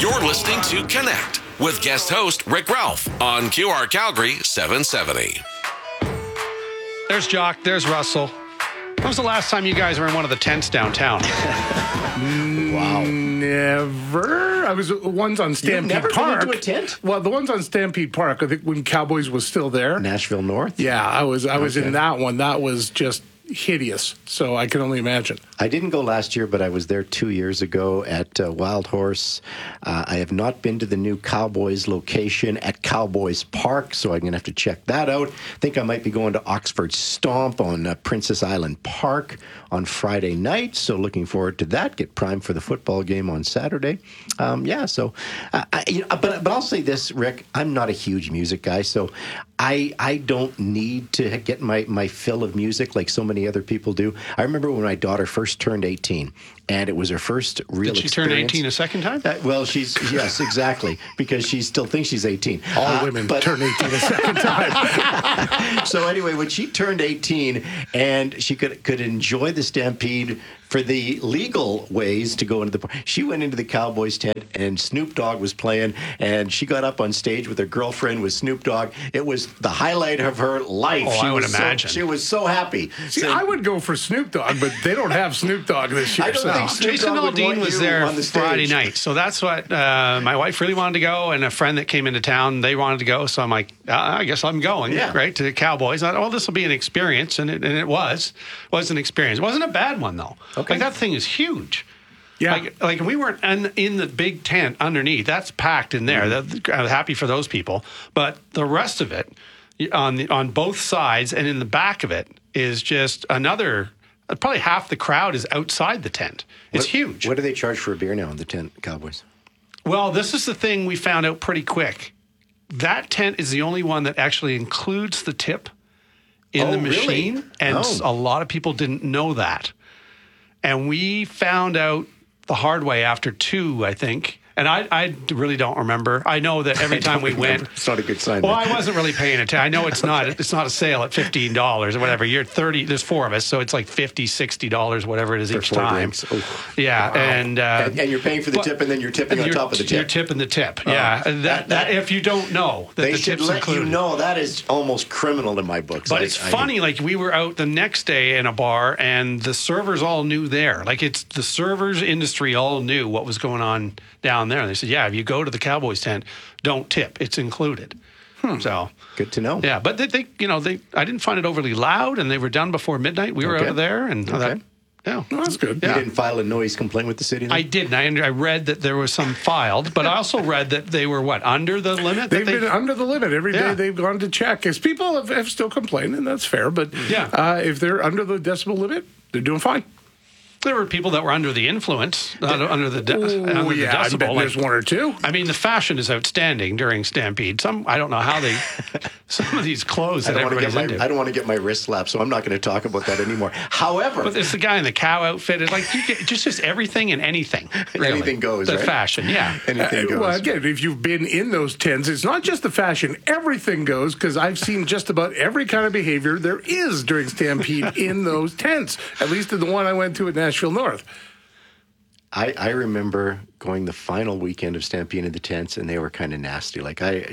You're listening to Connect with guest host Rick Ralph on QR Calgary 770. There's Jock. There's Russell. When was the last time you guys were in one of the tents downtown? Wow. Never. I was ones on Stampede never Park. been into a tent? Well, the ones on Stampede Park, I think when Cowboys was still there. Nashville North? Yeah, I was in that one. That was just hideous. So I can only imagine. I didn't go last year, but I was there 2 years ago at Wild Horse. I have not been to the new Cowboys location at Cowboys Park, so I'm going to have to check that out. I think I might be going to Oxford Stomp on Princess Island Park on Friday night, so looking forward to that. Get primed for the football game on Saturday. But I'll say this, Rick, I'm not a huge music guy, so I don't need to get my fill of music like so many other people do. I remember when my daughter first turned 18, and it was her first real experience. Did she turn 18 a second time? Yes, exactly, because she still thinks she's 18. All women turn 18 a second time. So anyway, when she turned 18 and she could enjoy the Stampede for the legal ways to go into the park, she went into the Cowboys tent and Snoop Dogg was playing, and she got up on stage with her girlfriend with Snoop Dogg. It was the highlight of her life. I would imagine. She was so happy. See, I would go for Snoop Dogg, but they don't have Snoop Dogg this year. I don't think Snoop Jason Dogg would Aldean want was you there on the stage. Friday night, so that's what my wife really wanted to go, and a friend that came into town, they wanted to go, so I'm like, I guess I'm going, right, to the Cowboys. I thought, well, this will be an experience, and it was an experience. It wasn't a bad one, though. Okay. Like, that thing is huge. Yeah. Like we weren't in the big tent underneath. That's packed in there. Mm-hmm. I'm happy for those people. But the rest of it, on both sides and in the back of it, is just another. Probably half the crowd is outside the tent. It's huge. What do they charge for a beer now in the tent, Cowboys? Well, this is the thing we found out pretty quick. That tent is the only one that actually includes the tip in the machine. Really? And a lot of people didn't know that. And we found out the hard way after two, I think. And I really don't remember. I know that every time we went, It's not a good sign. well, I wasn't really paying attention. I know it's not a sale at $15 or whatever. You're 30. There's four of us, so it's like $50, $60, whatever it is each time. Yeah, wow. and you're paying for the tip, and then you're tipping on top of the tip. You're tipping the tip. Yeah, that if you don't know that they the should tip's let included. you know. That is almost criminal in my books. But it's funny. Like, we were out the next day in a bar, and the servers all knew there. Like, it's the servers industry all knew what was going on down there. And they said, yeah, if you go to the Cowboys tent, don't tip. It's included. So good to know. Yeah, but they I didn't find it overly loud, and they were done before midnight. We were out of there, and yeah, Well, that's good. You didn't file a noise complaint with the city? Then? I didn't. I read that there was some filed, but I also read that they were under the limit. They've been under the limit every day. They've gone to check. Because people have still complained, and that's fair. But if they're under the decibel limit, they're doing fine. There were people that were under the influence, under the decibel. I bet there's one or two. I mean, the fashion is outstanding during Stampede. I don't know how some of these clothes that everybody's into. I don't want to get my wrist slapped, so I'm not going to talk about that anymore. However, but it's the guy in the cow outfit. It's like you get just everything and anything. Really. Anything goes. The right? fashion, yeah. Anything goes. Well, again, if you've been in those tents, it's not just the fashion. Everything goes, because I've seen just about every kind of behavior there is during Stampede in those tents. At least in the one I went to at Nashville North. I remember going the final weekend of Stampede in the tents, and they were kind of nasty. Like, that's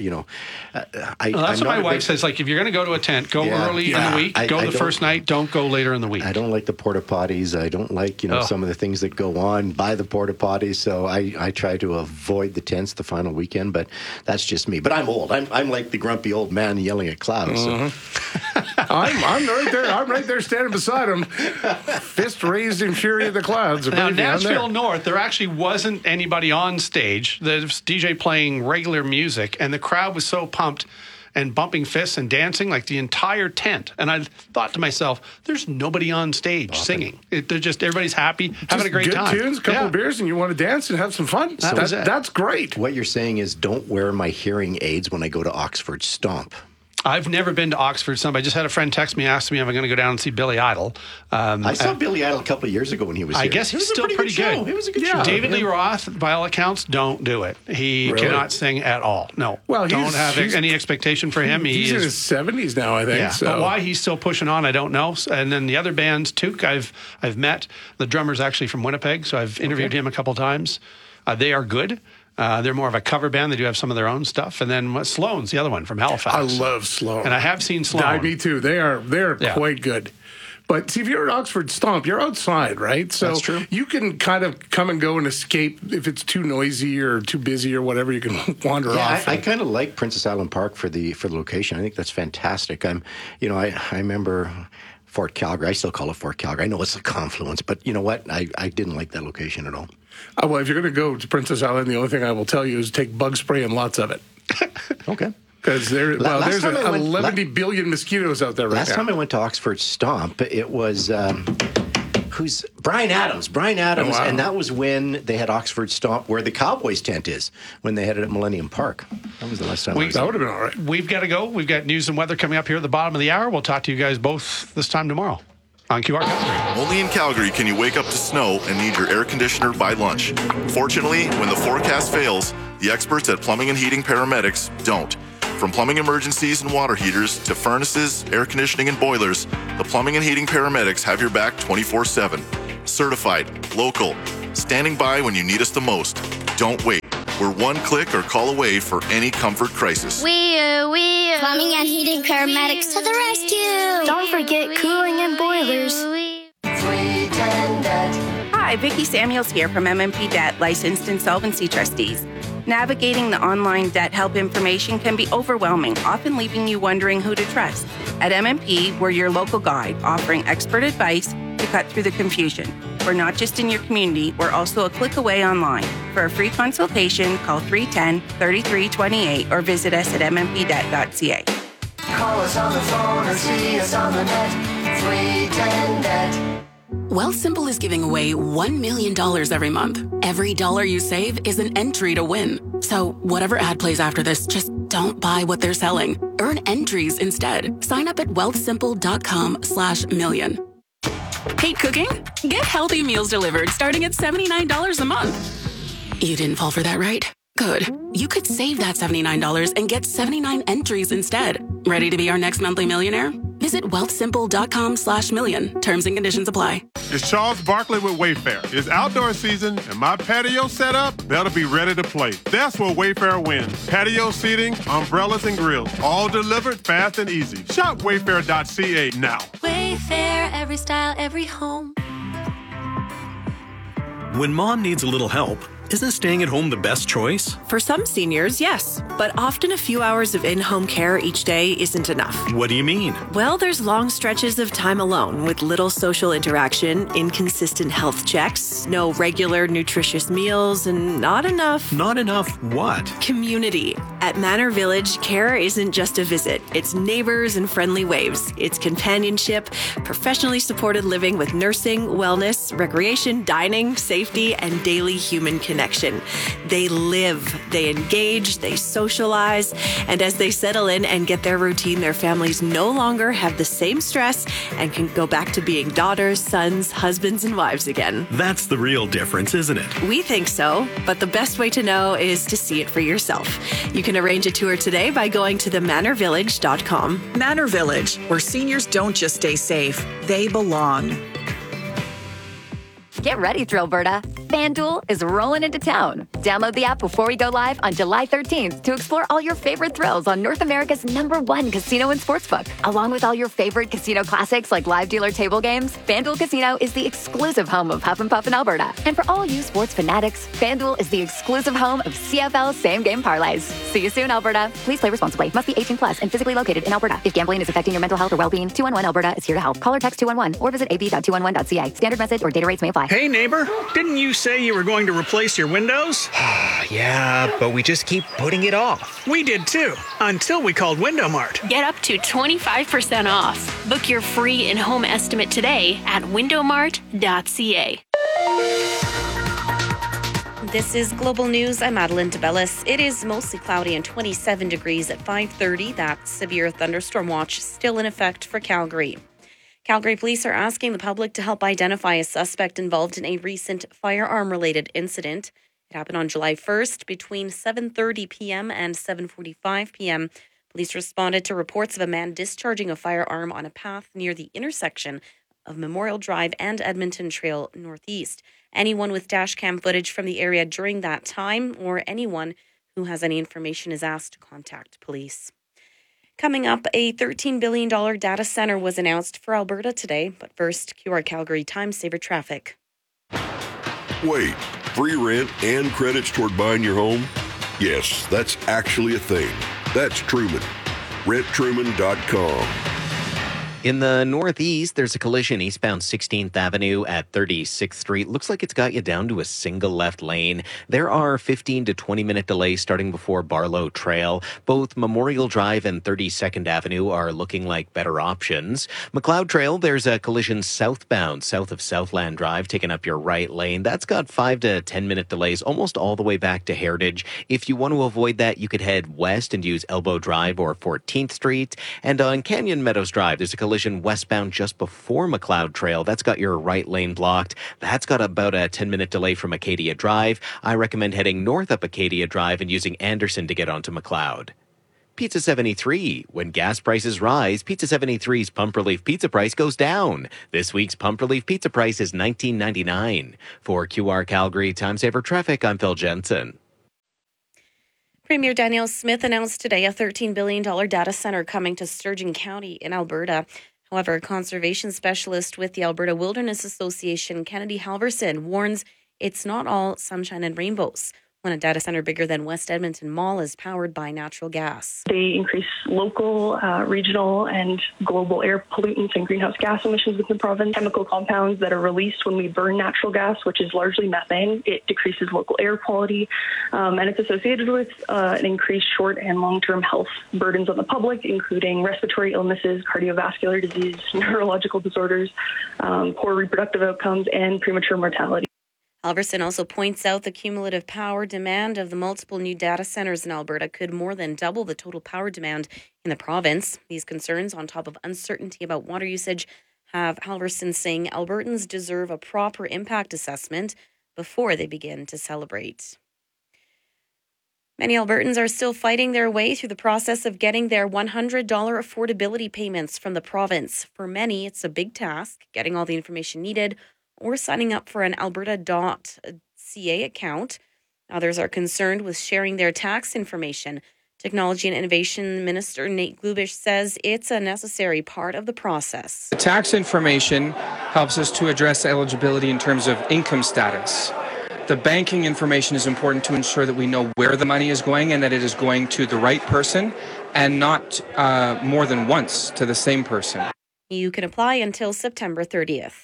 what my wife says. Like, if you're going to go to a tent, go early in the week. Go the first night. Don't go later in the week. I don't like the porta potties. I don't like some of the things that go on by the porta potties. So I try to avoid the tents the final weekend. But that's just me. But I'm old. I'm like the grumpy old man yelling at clouds. So. I'm right there. I'm right there standing beside him, fist raised in fury at the clouds. Now, Nashville North, there actually wasn't anybody on stage. The DJ playing regular music, and the crowd was so pumped and bumping fists and dancing like the entire tent. And I thought to myself, there's nobody on stage singing. They're just, everybody's happy, having a great time. Good tunes, a couple of beers, and you want to dance and have some fun. That's great. What you're saying is don't wear my hearing aids when I go to Oxford Stomp. I've never been to Oxford Stomp. I just had a friend text me, ask me if I'm going to go down and see Billy Idol. I saw Billy Idol a couple of years ago when he was here. I guess he's still pretty good. It was a good show. David Lee Roth, by all accounts, don't do it. He cannot sing at all. No. Well, don't have any expectation for him. He's in his 70s now, I think. Yeah, so. but why he's still pushing on, I don't know. And then the other bands, Took, I've met. The drummer's actually from Winnipeg, so I've interviewed him a couple times. They are good. They're more of a cover band. They do have some of their own stuff. And then Sloan's the other one from Halifax. I love Sloan. And I have seen Sloan. Me too. They're quite good. But see, if you're at Oxford Stomp, you're outside, right? So That's true. You can kind of come and go and escape if it's too noisy or too busy or whatever. You can wander off. I kind of like Princess Island Park for the location. I think that's fantastic. I remember Fort Calgary. I still call it Fort Calgary. I know it's a confluence, but you know what? I didn't like that location at all. Well, if you're going to go to Princess Island, the only thing I will tell you is take bug spray and lots of it. Okay. Because there's 11 billion mosquitoes out there right now. Last time I went to Oxford Stomp, it was Brian Adams. Brian Adams, wow. And that was when they had Oxford Stomp, where the Cowboys tent is, when they had it at Millennium Park. That was the last time. That would have been all right. We've got to go. We've got news and weather coming up here at the bottom of the hour. We'll talk to you guys both this time tomorrow on QR Calgary. Only in Calgary can you wake up to snow and need your air conditioner by lunch. Fortunately, when the forecast fails, the experts at Plumbing and Heating Paramedics don't. From plumbing emergencies and water heaters to furnaces, air conditioning, and boilers, the Plumbing and Heating Paramedics have your back 24/7. Certified, local, standing by when you need us the most. Don't wait. We're one click or call away for any comfort crisis. Plumbing and Heating Paramedics to the rescue. Don't forget cooling and boilers. Hi, Vicki Samuels here from MMP Debt, licensed insolvency trustees. Navigating the online debt help information can be overwhelming, often leaving you wondering who to trust. At MMP, we're your local guide, offering expert advice to cut through the confusion. We're not just in your community, we're also a click away online. For a free consultation, call 310-3328 or visit us at mmpdebt.ca. Call us on the phone or see us on the net. 310-NET. Wealthsimple is giving away $1 million every month. Every dollar you save is an entry to win. So whatever ad plays after this, just don't buy what they're selling. Earn entries instead. Sign up at wealthsimple.com/million. Hate cooking? Get healthy meals delivered starting at $79 a month. You didn't fall for that, right? Good. You could save that $79 and get 79 entries instead. Ready to be our next monthly millionaire? Visit wealthsimple.com/million. Terms and conditions apply. It's Charles Barkley with Wayfair. It's outdoor season, and my patio set up, that'll be ready to play. That's where Wayfair wins. Patio seating, umbrellas, and grills. All delivered fast and easy. Shop wayfair.ca now. Wayfair, every style, every home. When mom needs a little help, isn't staying at home the best choice? For some seniors, yes. But often a few hours of in-home care each day isn't enough. What do you mean? Well, there's long stretches of time alone with little social interaction, inconsistent health checks, no regular nutritious meals, and not enough... Not enough what? Community. At Manor Village, care isn't just a visit. It's neighbors and friendly waves. It's companionship, professionally supported living with nursing, wellness, recreation, dining, safety, and daily human connection. They live, they engage, they socialize, and as they settle in and get their routine, their families no longer have the same stress and can go back to being daughters, sons, husbands, and wives again. That's the real difference, isn't it? We think so, but the best way to know is to see it for yourself. You can arrange a tour today by going to themanorvillage.com. Manor Village, where seniors don't just stay safe, they belong. Get ready, Thrillberta. FanDuel is rolling into town. Download the app before we go live on July 13th to explore all your favorite thrills on North America's #1 casino and sportsbook. Along with all your favorite casino classics like live dealer table games, FanDuel Casino is the exclusive home of Huff and Puff in Alberta. And for all you sports fanatics, FanDuel is the exclusive home of CFL same-game parlays. See you soon, Alberta. Please play responsibly. Must be 18 plus and physically located in Alberta. If gambling is affecting your mental health or well-being, 211 Alberta is here to help. Call or text 211 or visit ab.211.ca. Standard message or data rates may apply. Hey, neighbor, didn't you say you were going to replace your windows? Yeah, but we just keep putting it off. We did too, until we called Window Mart. Get up to 25% off. Book your free in-home estimate today at windowmart.ca. This is Global News. I'm Madeline DeBellis. It is mostly cloudy and 27 degrees at 5:30. That severe thunderstorm watch still in effect for Calgary. Calgary police are asking the public to help identify a suspect involved in a recent firearm-related incident. It happened on July 1st between 7:30 p.m. and 7:45 p.m. Police responded to reports of a man discharging a firearm on a path near the intersection of Memorial Drive and Edmonton Trail Northeast. Anyone with dash cam footage from the area during that time or anyone who has any information is asked to contact police. Coming up, a $13 billion data center was announced for Alberta today. But first, QR Calgary Time Saver Traffic. Wait, free rent and credits toward buying your home? Yes, that's actually a thing. That's Truman. RentTruman.com. In the Northeast, there's a collision eastbound 16th Avenue at 36th Street. Looks like it's got you down to a single left lane. There are 15 to 20-minute delays starting before Barlow Trail. Both Memorial Drive and 32nd Avenue are looking like better options. McLeod Trail, there's a collision southbound, south of Southland Drive, taking up your right lane. That's got 5 to 10-minute delays almost all the way back to Heritage. If you want to avoid that, you could head west and use Elbow Drive or 14th Street. And on Canyon Meadows Drive, there's a collision westbound just before McLeod Trail. That's got your right lane blocked. That's got about a 10-minute delay from Acadia Drive. I recommend heading north up Acadia Drive and using Anderson to get onto McLeod. Pizza 73. When gas prices rise, Pizza 73's Pump Relief Pizza price goes down. This week's Pump Relief Pizza price is $19.99. For QR Calgary Time Saver Traffic, I'm Phil Jensen. Premier Danielle Smith announced today a $13 billion data center coming to Sturgeon County in Alberta. However, a conservation specialist with the Alberta Wilderness Association, Kennedy Halverson, warns it's not all sunshine and rainbows when a data center bigger than West Edmonton Mall is powered by natural gas. They increase local, regional, and global air pollutants and greenhouse gas emissions within the province. Chemical compounds that are released when we burn natural gas, which is largely methane, it decreases local air quality, and it's associated with an increased short and long-term health burdens on the public, including respiratory illnesses, cardiovascular disease, neurological disorders, poor reproductive outcomes, and premature mortality. Halverson also points out the cumulative power demand of the multiple new data centers in Alberta could more than double the total power demand in the province. These concerns, on top of uncertainty about water usage, have Halverson saying Albertans deserve a proper impact assessment before they begin to celebrate. Many Albertans are still fighting their way through the process of getting their $100 affordability payments from the province. For many, it's a big task, getting all the information needed or signing up for an alberta.ca account. Others are concerned with sharing their tax information. Technology and Innovation Minister Nate Glubish says it's a necessary part of the process. The tax information helps us to address eligibility in terms of income status. The banking information is important to ensure that we know where the money is going and that it is going to the right person and not more than once to the same person. You can apply until September 30th.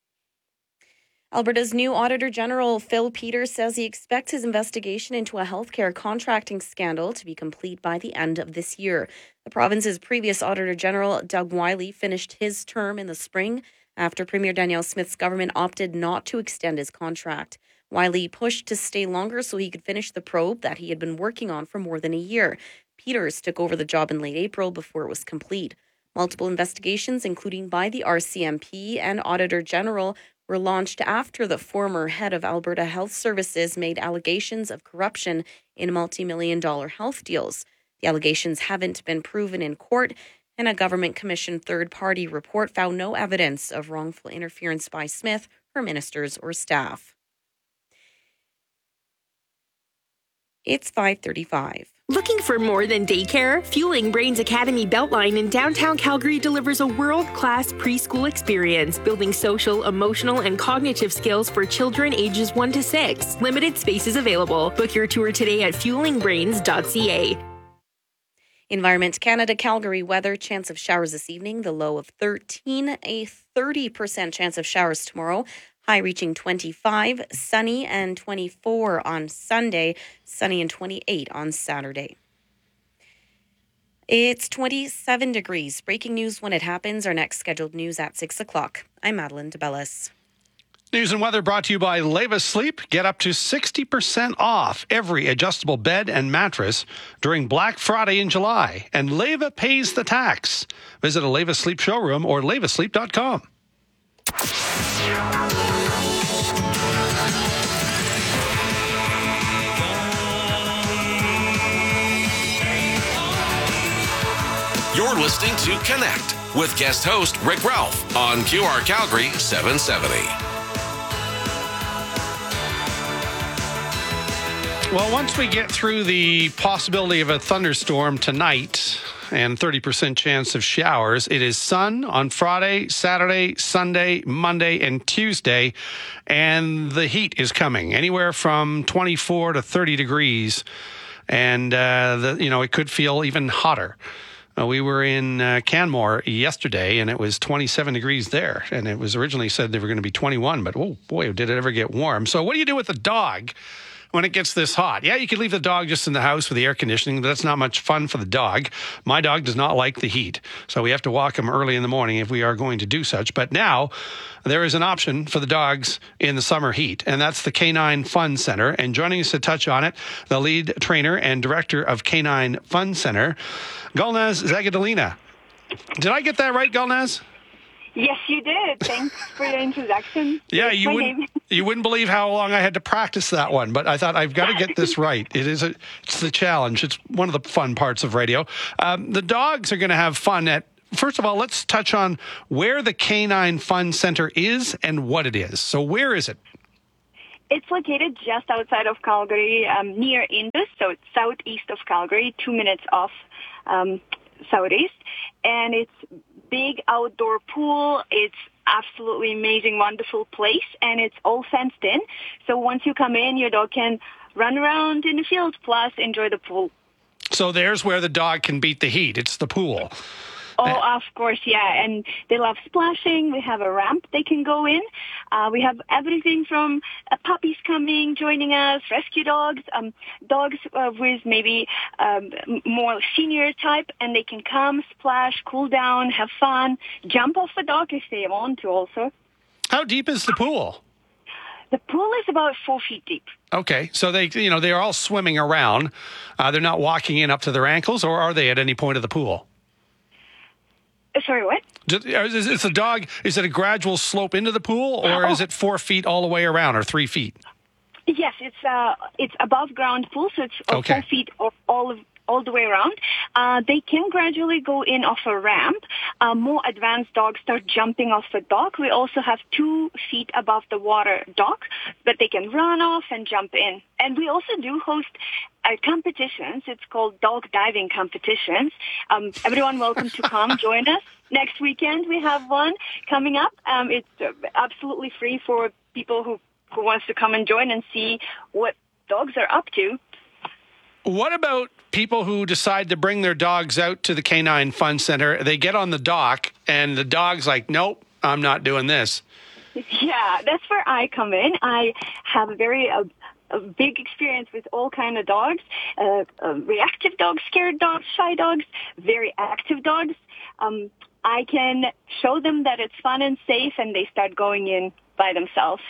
Alberta's new Auditor General, Phil Peters, says he expects his investigation into a healthcare contracting scandal to be complete by the end of this year. The province's previous Auditor General, Doug Wiley, finished his term in the spring after Premier Danielle Smith's government opted not to extend his contract. Wiley pushed to stay longer so he could finish the probe that he had been working on for more than a year. Peters took over the job in late April before it was complete. Multiple investigations, including by the RCMP and Auditor General, were launched after the former head of Alberta Health Services made allegations of corruption in multi-million-dollar health deals. The allegations haven't been proven in court, and a government-commissioned third-party report found no evidence of wrongful interference by Smith, her ministers, or staff. It's 5:35. Looking for more than daycare? Fueling Brains Academy Beltline in downtown Calgary delivers a world-class preschool experience, building social, emotional, and cognitive skills for children ages 1 to 6. Limited spaces available. Book your tour today at fuelingbrains.ca. Environment Canada Calgary weather, chance of showers this evening, the low of 13, a 30% chance of showers tomorrow. High reaching 25, sunny and 24 on Sunday, sunny and 28 on Saturday. It's 27 degrees. Breaking news when it happens. Our next scheduled news at 6 o'clock. I'm Madeline DeBellis. News and weather brought to you by Leva Sleep. Get up to 60% off every adjustable bed and mattress during Black Friday in July. And Leva pays the tax. Visit a Leva Sleep showroom or levasleep.com. You're listening to Connect with guest host Rick Ralph on QR Calgary 770. Well, once we get through the possibility of a thunderstorm tonight and 30% chance of showers, it is sun on Friday, Saturday, Sunday, Monday, and Tuesday, and the heat is coming anywhere from 24 to 30 degrees, and it could feel even hotter. We were in Canmore yesterday, and it was 27 degrees there, and it was originally said they were going to be 21, but oh boy, did it ever get warm. So what do you do with the dog when it gets this hot? Yeah, you could leave the dog just in the house with the air conditioning, but that's not much fun for the dog. My dog does not like the heat, so we have to walk him early in the morning if we are going to do such. But now there is an option for the dogs in the summer heat, and that's the Canine Fun Center. And joining us to touch on it, the lead trainer and director of Canine Fun Center, Gulnaz Zagadalina. Did I get that right, Gulnaz? Yes, you did. Thanks for your introduction. Yeah, you wouldn't believe how long I had to practice that one, but I thought I've got to get this right. It's the challenge. It's one of the fun parts of radio. The dogs are going to have fun at. First of all, let's touch on where the Canine Fun Center is and what it is. So where is it? It's located just outside of Calgary, near Indus, so it's southeast of Calgary, 2 minutes off southeast, and it's big outdoor pool. It's absolutely amazing, wonderful place, and it's all fenced in. So once you come in, your dog can run around in the field, plus enjoy the pool. So there's where the dog can beat the heat. It's the pool. Oh, of course, yeah. And they love splashing. We have a ramp they can go in. We have everything from puppies coming, joining us, rescue dogs, dogs with maybe more senior type, and they can come, splash, cool down, have fun, jump off a dog if they want to also. How deep is the pool? The pool is about 4 feet deep. Okay, so they're all swimming around. They're not walking in up to their ankles, or are they at any point of the pool? Sorry, what? Is the dog, is it a gradual slope into the pool, or is it 4 feet all the way around, or 3 feet? Yes, it's above ground pool, so it's 4 feet of all the way around. They can gradually go in off a ramp. More advanced dogs start jumping off the dock. We also have 2 feet above the water dock, but they can run off and jump in. And we also do host competitions. It's called dog diving competitions. Everyone welcome to come join us. Next weekend we have one coming up. It's absolutely free for people who wants to come and join and see what dogs are up to. What about people who decide to bring their dogs out to the Canine Fun Center? They get on the dock and the dog's like, nope, I'm not doing this. Yeah, that's where I come in. I have a very a big experience with all kind of dogs, reactive dogs, scared dogs, shy dogs, very active dogs. I can show them that it's fun and safe, and they start going in by themselves.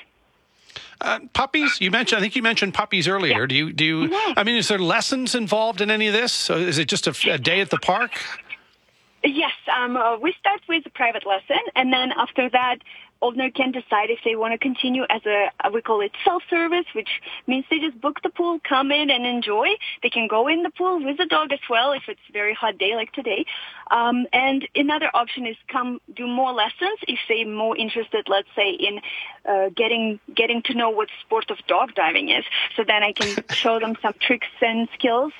Puppies, I think you mentioned puppies earlier. Yeah. Do you? Yeah. I mean, is there lessons involved in any of this? So is it just a day at the park? Yes, we start with a private lesson, and then after that, owner can decide if they want to continue as we call it self-service, which means they just book the pool, come in and enjoy. They can go in the pool with the dog as well if it's a very hot day like today. And another option is come do more lessons if they're more interested, let's say, in getting to know what sport of dog diving is. So then I can show them some tricks and skills.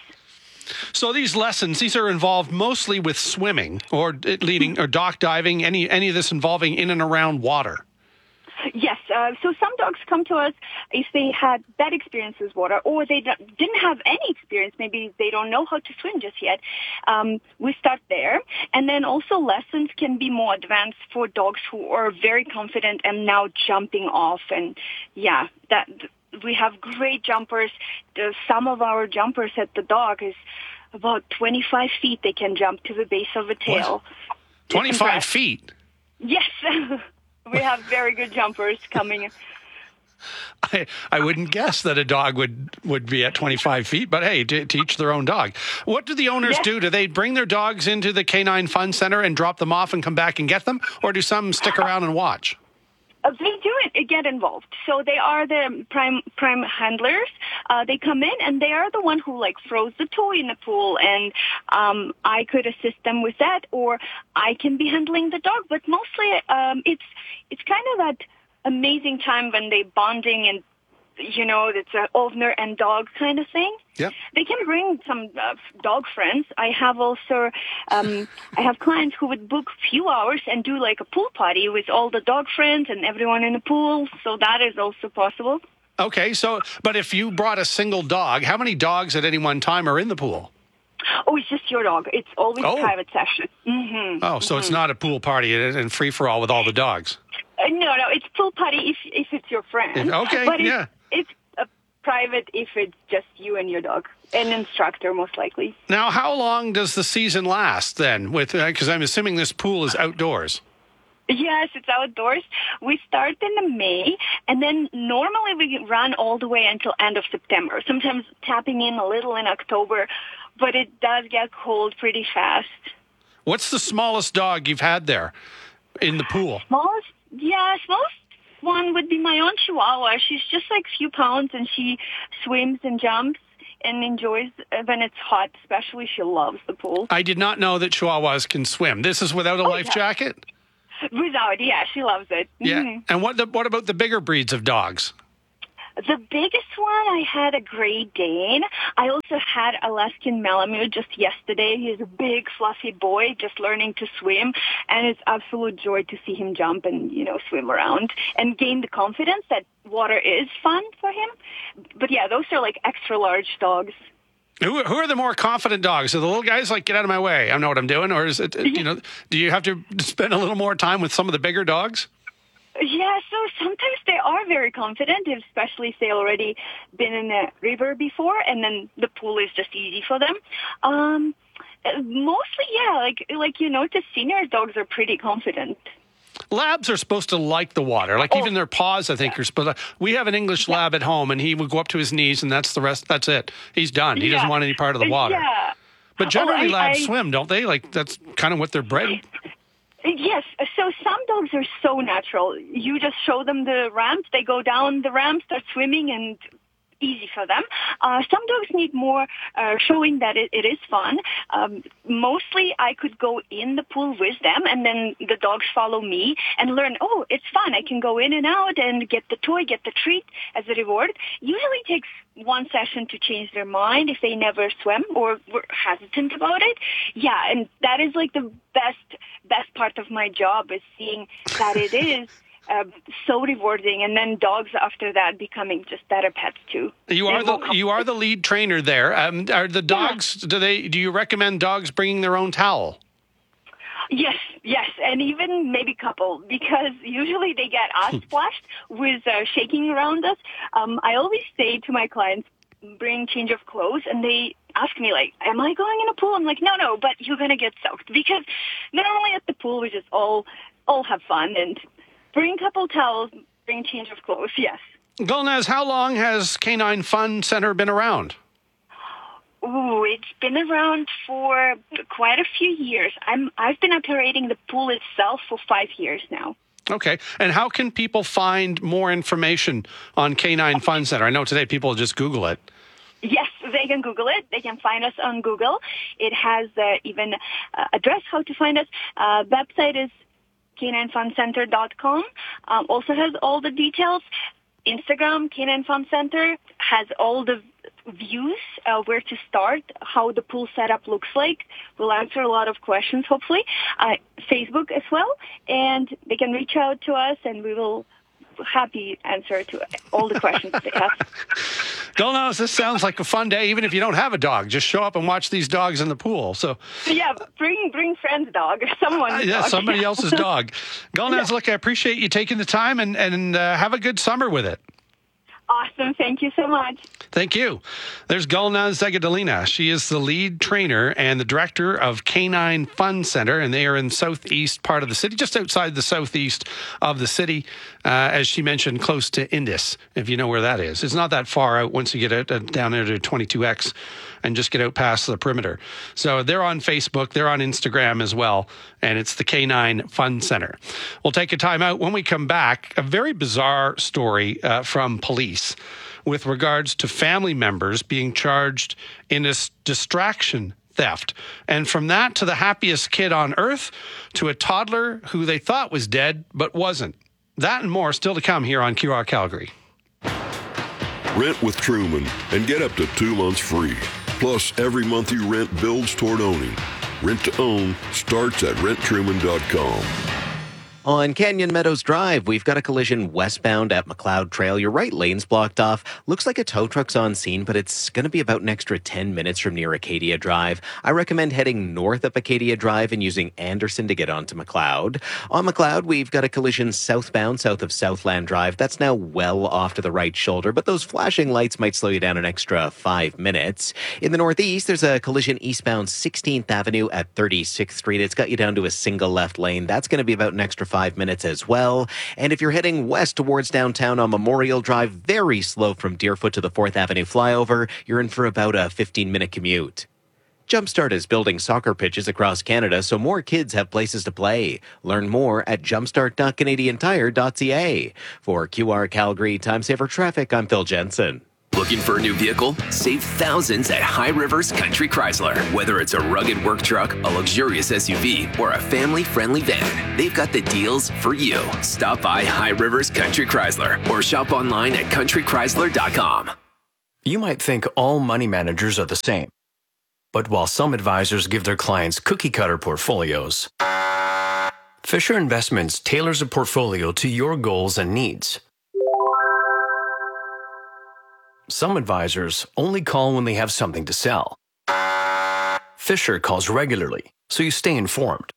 So these lessons, these are involved mostly with swimming or leading or dock diving, any of this involving in and around water? Yes. So some dogs come to us if they had bad experience with water or they didn't have any experience. Maybe they don't know how to swim just yet. We start there. And then also lessons can be more advanced for dogs who are very confident and now jumping off. And yeah, we have great jumpers. Some of our jumpers at the dock is about 25 feet. They can jump to the base of a tail. What? 25 feet? Yes. We have very good jumpers coming. I wouldn't guess that a dog would be at 25 feet, but hey, to each their own dog. What do the owners do? Do they bring their dogs into the Canine Fun Center and drop them off and come back and get them? Or do some stick around and watch? They do get involved. So they are the prime handlers. They come in and they are the one who like throws the toy in the pool, and I could assist them with that, or I can be handling the dog. But mostly, it's kind of that amazing time when they bonding and it's an owner and dog kind of thing. Yep. They can bring some dog friends. I have also, I have clients who would book a few hours and do like a pool party with all the dog friends and everyone in the pool. So that is also possible. Okay. But if you brought a single dog, how many dogs at any one time are in the pool? Oh, it's just your dog. It's always a private session. Mm-hmm. Oh, so it's not a pool party and free for all with all the dogs. No, it's pool party if it's your friend. Okay, but yeah. It's a private if it's just you and your dog. An instructor, most likely. Now, how long does the season last then? Because I'm assuming this pool is outdoors. Yes, it's outdoors. We start in May, and then normally we run all the way until end of September, sometimes tapping in a little in October, but it does get cold pretty fast. What's the smallest dog you've had there in the pool? Smallest one would be my own Chihuahua. She's just like a few pounds, and she swims and jumps and enjoys when it's hot, especially. She loves the pool. I did not know that Chihuahuas can swim. This is without a life jacket? Without, yeah, she loves it. Yeah. Mm-hmm. And what about the bigger breeds of dogs? The biggest one, I had a Great Dane. I also had Alaskan Malamute just yesterday. He's a big, fluffy boy just learning to swim, and it's absolute joy to see him jump and, swim around and gain the confidence that water is fun for him. But, yeah, those are, like, extra large dogs. Who are the more confident dogs? Are the little guys like, get out of my way, I know what I'm doing? Or is it, do you have to spend a little more time with some of the bigger dogs? Yeah, so sometimes they are very confident, especially if they already been in a river before, and then the pool is just easy for them. Mostly, yeah, the senior dogs are pretty confident. Labs are supposed to like the water. Even their paws, I think, are supposed to. We have an English lab at home, and he would go up to his knees, and that's the rest. That's it. He's done. He doesn't want any part of the water. Yeah. But generally, labs swim, don't they? That's kind of what they're bred. Yes. So some dogs are so natural. You just show them the ramp. They go down the ramp, start swimming, and easy for them. Some dogs need more showing that it is fun. Mostly I could go in the pool with them, and then the dogs follow me and learn, oh, it's fun. I can go in and out and get the toy, get the treat as a reward. Usually takes one session to change their mind if they never swim or were hesitant about it. Yeah, and that is like the best part of my job is seeing that it is so rewarding, and then dogs after that becoming just better pets too. You are the lead trainer there. Are the dogs? Do you recommend dogs bringing their own towel? Yes, and even maybe couple, because usually they get us splashed with shaking around us. I always say to my clients, bring change of clothes, and they ask me like, am I going in a pool? I'm like, no, but you're gonna get soaked, because not only at the pool we just all have fun and. Bring a couple towels, bring change of clothes, yes. Gulnaz, how long has Canine Fun Center been around? Ooh, it's been around for quite a few years. I've been operating the pool itself for 5 years now. Okay. And how can people find more information on Canine Fun Center? I know today people just Google it. Yes, they can Google it. They can find us on Google. It has even address how to find us. Website is caninefuncenter.com. Also has all the details. Instagram, Canine Fun Center, has all the views, where to start, how the pool setup looks like. We'll answer a lot of questions, hopefully. Facebook as well. And they can reach out to us, and we will happy answer to all the questions they have. Gulnaz, this sounds like a fun day, even if you don't have a dog. Just show up and watch these dogs in the pool. So yeah, bring friend's dog, someone's dog. Somebody else's dog. Gulnaz, look, I appreciate you taking the time, and have a good summer with it. Awesome. Thank you so much. Thank you. There's Gulnaz Zagadalina. She is the lead trainer and the director of Canine Fun Center, and they are in southeast part of the city, just outside the southeast of the city. as she mentioned, close to Indus, if you know where that is. It's not that far out once you get out down there to 22X and just get out past the perimeter. So they're on Facebook, they're on Instagram as well, and it's the K9 Fun Center. We'll take a time out. When we come back, a very bizarre story from police with regards to family members being charged in this distraction theft. And from that to the happiest kid on earth to a toddler who they thought was dead but wasn't. That and more still to come here on QR Calgary. Rent with Truman and get up to 2 months free. Plus, every month you rent builds toward owning. Rent to own starts at renttruman.com. On Canyon Meadows Drive, we've got a collision westbound at McLeod Trail. Your right lane's blocked off. Looks like a tow truck's on scene, but it's going to be about an extra 10 minutes from near Acadia Drive. I recommend heading north up Acadia Drive and using Anderson to get onto McLeod. On McLeod, we've got a collision southbound south of Southland Drive. That's now well off to the right shoulder, but those flashing lights might slow you down an extra 5 minutes. In the northeast, there's a collision eastbound 16th Avenue at 36th Street. It's got you down to a single left lane. That's going to be about an extra 5 minutes as well. And if you're heading west towards downtown on Memorial Drive, very slow from Deerfoot to the 4th Avenue flyover. You're in for about a 15-minute commute. Jumpstart is building soccer pitches across Canada so more kids have places to play. Learn more at jumpstart.canadiantire.ca. For QR Calgary Time Saver Traffic, I'm Phil Jensen. Looking for a new vehicle? Save thousands at High Rivers Country Chrysler. Whether it's a rugged work truck, a luxurious SUV, or a family-friendly van, they've got the deals for you. Stop by High Rivers Country Chrysler or shop online at countrychrysler.com. You might think all money managers are the same. But while some advisors give their clients cookie-cutter portfolios, Fisher Investments tailors a portfolio to your goals and needs. Some advisors only call when they have something to sell. Fisher calls regularly, so you stay informed.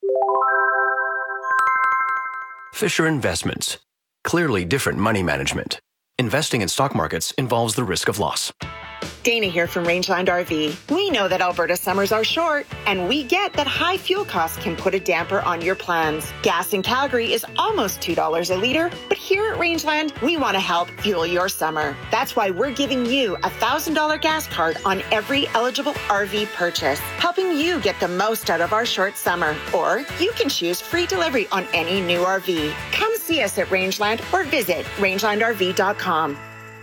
Fisher Investments. Clearly different money management. Investing in stock markets involves the risk of loss. Dana here from Rangeland RV. We know that Alberta summers are short, and we get that high fuel costs can put a damper on your plans. Gas in Calgary is almost $2 a litre, but here at Rangeland, we want to help fuel your summer. That's why we're giving you a $1,000 gas card on every eligible RV purchase, helping you get the most out of our short summer. Or you can choose free delivery on any new RV. Come see us at Rangeland or visit rangelandrv.com.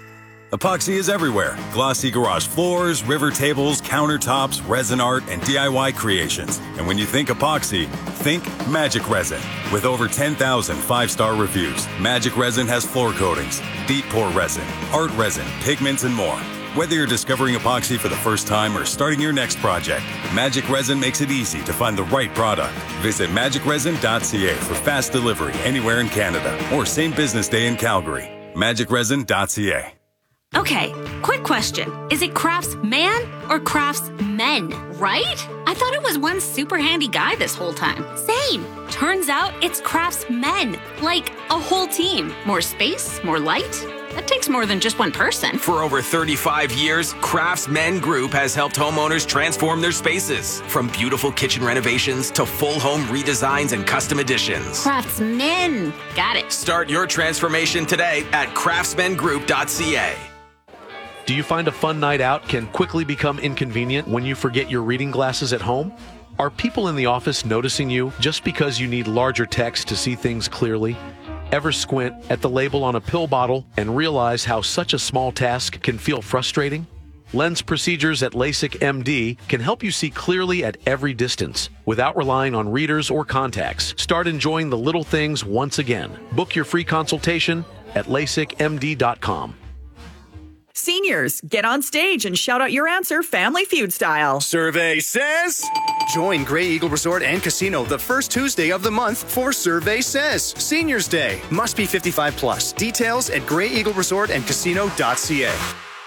Epoxy is everywhere. Glossy garage floors, river tables, countertops, resin art, and DIY creations. And when you think epoxy, think Magic Resin. With over 10,000 5-star reviews, Magic Resin has floor coatings, deep pour resin, art resin, pigments, and more. Whether you're discovering epoxy for the first time or starting your next project, Magic Resin makes it easy to find the right product. Visit magicresin.ca for fast delivery anywhere in Canada or same business day in Calgary. magicresin.ca. Okay, quick question. Is it Craftsman or Craftsmen, right? I thought it was one super handy guy this whole time. Same. Turns out it's Craftsmen, like a whole team. More space, more light. That takes more than just one person. For over 35 years, Craftsmen Group has helped homeowners transform their spaces. From beautiful kitchen renovations to full home redesigns and custom additions. Craftsmen. Got it. Start your transformation today at craftsmengroup.ca. Do you find a fun night out can quickly become inconvenient when you forget your reading glasses at home? Are people in the office noticing you just because you need larger text to see things clearly? Ever squint at the label on a pill bottle and realize how such a small task can feel frustrating? Lens procedures at LASIK MD can help you see clearly at every distance without relying on readers or contacts. Start enjoying the little things once again. Book your free consultation at LASIKMD.com. Seniors, get on stage and shout out your answer Family Feud style. Survey says... Join Grey Eagle Resort and Casino the first Tuesday of the month for Survey Says. Seniors Day. Must be 55 plus. Details at greyeagleresortandcasino.ca.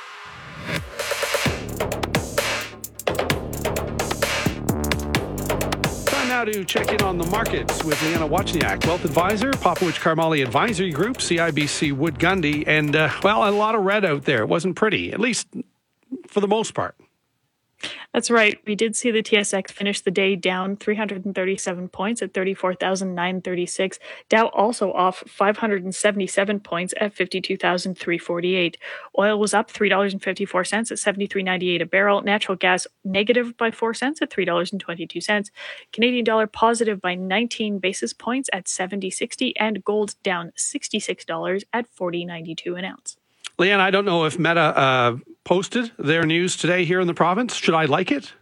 Now to check in on the markets with Leanna Wachniak, Wealth Advisor, Popowich Karmali Advisory Group, CIBC Wood Gundy, and, a lot of red out there. It wasn't pretty, at least for the most part. That's right. We did see the TSX finish the day down 337 points at 34,936. Dow also off 577 points at 52,348. Oil was up $3.54 at $73.98 a barrel. Natural gas negative by 4 cents at $3.22. Canadian dollar positive by 19 basis points at 70.60, and gold down $66 at $40.92 an ounce. Leanne, I don't know if Meta posted their news today here in the province. Should I like it?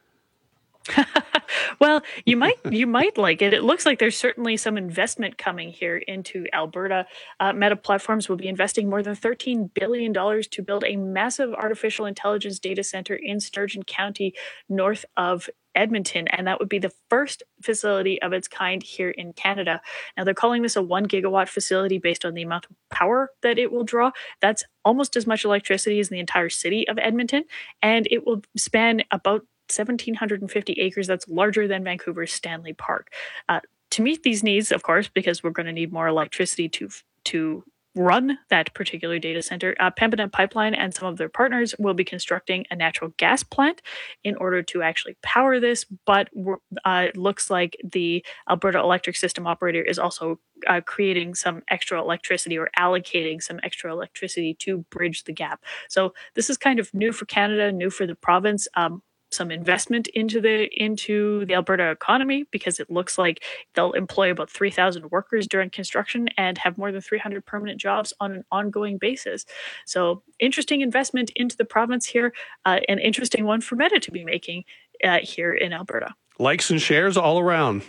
Well, you might like it. It looks like there's certainly some investment coming here into Alberta. Meta Platforms will be investing more than $13 billion to build a massive artificial intelligence data center in Sturgeon County, north of Edmonton, and that would be the first facility of its kind here in Canada. Now, they're calling this a 1 gigawatt facility based on the amount of power that it will draw. That's almost as much electricity as the entire city of Edmonton, and it will span about 1,750 acres. That's larger than Vancouver's Stanley Park. To meet these needs, of course, because we're going to need more electricity to run that particular data center, Pembina Pipeline and some of their partners will be constructing a natural gas plant in order to actually power this. But it looks like the Alberta Electric System Operator is also creating some extra electricity, or allocating some extra electricity to bridge the gap. So this is kind of new for Canada, new for the province. Some investment into the Alberta economy, because it looks like they'll employ about 3,000 workers during construction and have more than 300 permanent jobs on an ongoing basis. So interesting investment into the province here, an interesting one for Meta to be making here in Alberta. Likes and shares all around.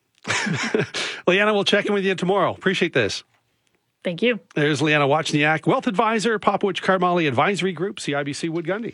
Leanna, we'll check in with you tomorrow. Appreciate this. Thank you. There's Leanna Wachniak, Wealth Advisor, Popowich Karmali Advisory Group, CIBC Wood Gundy.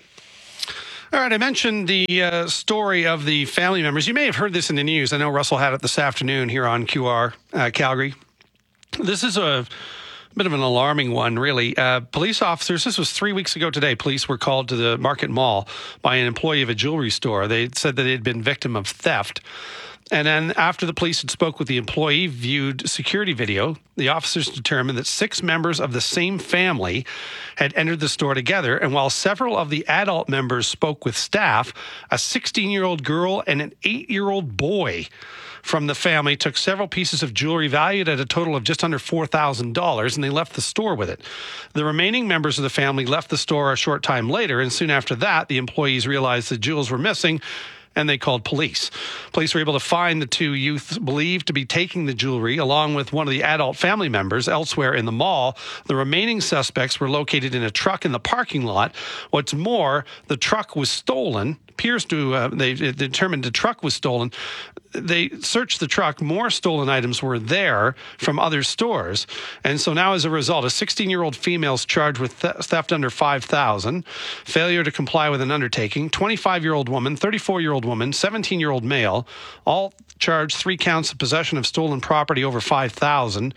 All right, I mentioned the story of the family members. You may have heard this in the news. I know Russell had it this afternoon here on QR Calgary. This is a bit of an alarming one, really. Police officers, this was 3 weeks ago today, police were called to the Market Mall by an employee of a jewelry store. They said that they had been victim of theft. And then after the police had spoke with the employee, viewed security video, the officers determined that 6 members of the same family had entered the store together. And while several of the adult members spoke with staff, a 16-year-old girl and an 8-year-old boy from the family took several pieces of jewelry valued at a total of just under $4,000, and they left the store with it. The remaining members of the family left the store a short time later, and soon after that, the employees realized the jewels were missing, and they called police. Police were able to find the 2 youths believed to be taking the jewelry, along with one of the adult family members, elsewhere in the mall. The remaining suspects were located in a truck in the parking lot. What's more, the truck was stolen. They determined the truck was stolen. They searched the truck. More stolen items were there from other stores. And so now, as a result, a 16-year-old female is charged with theft under $5,000, failure to comply with an undertaking, 25-year-old woman, 34-year-old woman, 17-year-old male, all charged 3 counts of possession of stolen property over $5,000,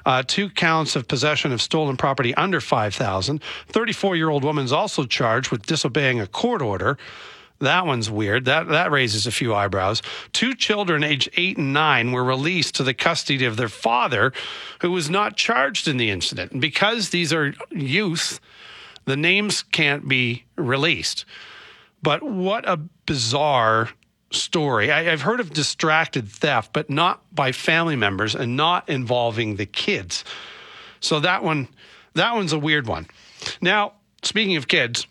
2 counts of possession of stolen property under $5,000. 34-year-old woman is also charged with disobeying a court order. That one's weird. That raises a few eyebrows. 2 children aged 8 and 9 were released to the custody of their father, who was not charged in the incident. And because these are youth, the names can't be released. But what a bizarre story. I've heard of distracted theft, but not by family members and not involving the kids. So that one's a weird one. Now, speaking of kids,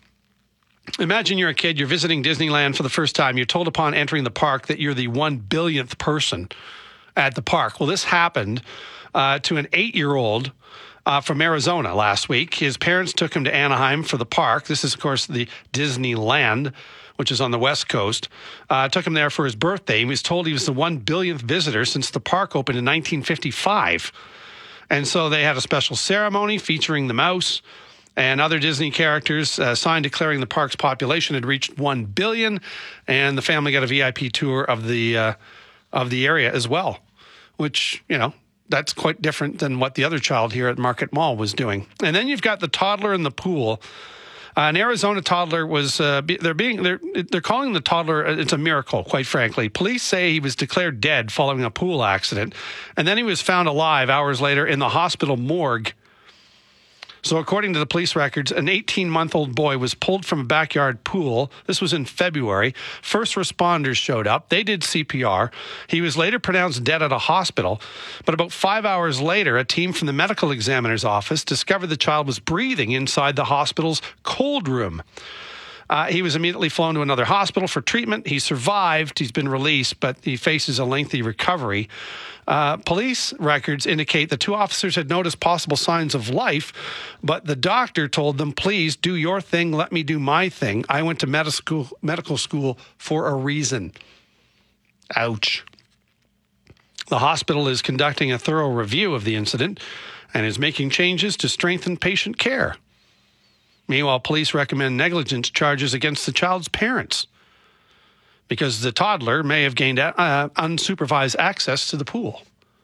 imagine you're a kid, you're visiting Disneyland for the first time. You're told upon entering the park that you're the 1 billionth person at the park. Well, this happened to an 8-year-old from Arizona last week. His parents took him to Anaheim for the park. This is, of course, the Disneyland, which is on the West Coast. Took him there for his birthday. He was told he was the 1 billionth visitor since the park opened in 1955. And so they had a special ceremony featuring the mouse and other Disney characters, sign declaring the park's population had reached 1 billion, and the family got a VIP tour of the area as well, which, that's quite different than what the other child here at Market Mall was doing. And then you've got the toddler in the pool. An Arizona toddler was, they're calling the toddler, it's a miracle, quite frankly. Police say he was declared dead following a pool accident, and then he was found alive hours later in the hospital morgue. So according to the police records, an 18-month-old boy was pulled from a backyard pool. This was in February. First responders showed up. They did CPR. He was later pronounced dead at a hospital. But about 5 hours later, a team from the medical examiner's office discovered the child was breathing inside the hospital's cold room. He was immediately flown to another hospital for treatment. He survived. He's been released, but he faces a lengthy recovery. Police records indicate the two officers had noticed possible signs of life, but the doctor told them, please do your thing, let me do my thing. I went to medical school for a reason. Ouch. The hospital is conducting a thorough review of the incident and is making changes to strengthen patient care. Meanwhile, police recommend negligence charges against the child's parents because the toddler may have gained unsupervised access to the pool.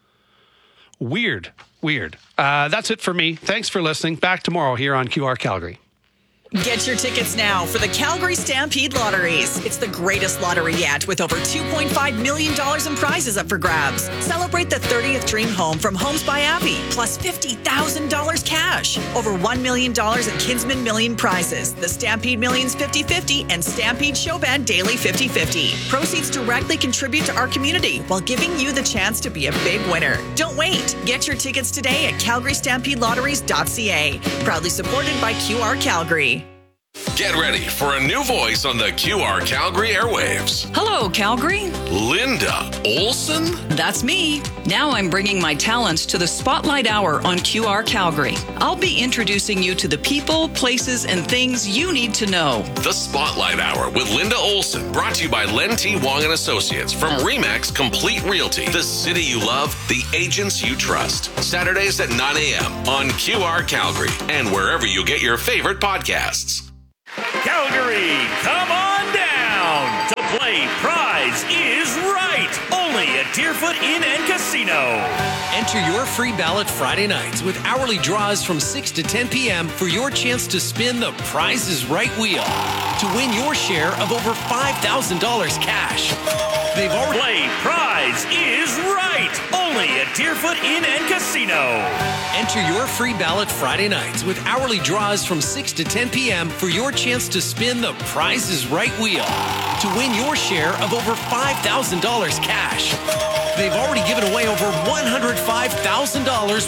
Weird. That's it for me. Thanks for listening. Back tomorrow here on QR Calgary. Get your tickets now for the Calgary Stampede Lotteries. It's the greatest lottery yet with over $2.5 million in prizes up for grabs. Celebrate the 30th dream home from Homes by Abbey, plus $50,000 cash. Over $1 million in Kinsman Million prizes. The Stampede Millions 50-50 and Stampede Showband Daily 50-50. Proceeds directly contribute to our community while giving you the chance to be a big winner. Don't wait. Get your tickets today at calgarystampedelotteries.ca. Proudly supported by QR Calgary. Get ready for a new voice on the QR Calgary airwaves. Hello, Calgary. Linda Olson? That's me. Now I'm bringing my talents to the Spotlight Hour on QR Calgary. I'll be introducing you to the people, places, and things you need to know. The Spotlight Hour with Linda Olson, brought to you by Len T. Wong and Associates from RE/MAX Complete Realty. The city you love, the agents you trust. Saturdays at 9 a.m. on QR Calgary and wherever you get your favorite podcasts. Calgary, come on down to play Prize is Right, only at Deerfoot Inn and Casino. Enter your free ballot Friday nights with hourly draws from 6 to 10 p.m. for your chance to spin the Prize is Right wheel to win your share of over $5,000 cash. They've already Play Prize is Right, only at Deerfoot Inn and Casino. Enter your free ballot Friday nights with hourly draws from 6 to 10 p.m. for your chance to spin the Prize is Right wheel to win your share of over $5,000 cash. They've already given away over $105,000